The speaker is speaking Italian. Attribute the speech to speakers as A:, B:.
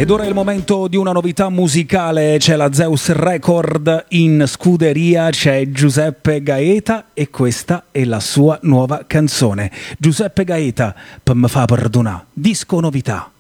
A: Ed ora è il momento di una novità musicale, c'è la Zeus Record in scuderia, c'è Giuseppe Gaeta e questa è la sua nuova canzone. Giuseppe Gaeta, per me fa perdonare, disco novità.